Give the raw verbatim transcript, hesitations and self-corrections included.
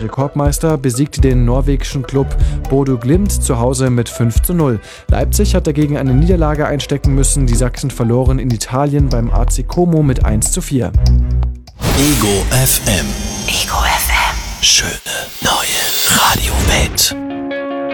Rekordmeister besiegte den norwegischen Klub Bodø Glimt zu Hause mit fünf zu null. Leipzig hat dagegen eine Niederlage einstecken müssen. Die Sachsen verloren in Italien beim A C Como mit eins zu vier. Ego F M. Ego F M. Schöne neue Radiowelt.